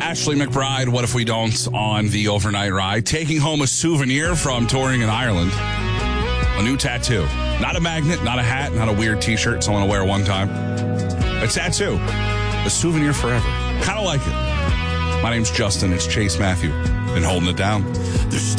Ashley McBride, What If We Don't, on the overnight ride. Taking home a souvenir from touring in Ireland. A new tattoo. Not a magnet, not a hat, not a weird t-shirt someone will wear one time. A tattoo. A souvenir forever. Kind of like it. My name's Justin. It's Chase Matthew. Been holding it down.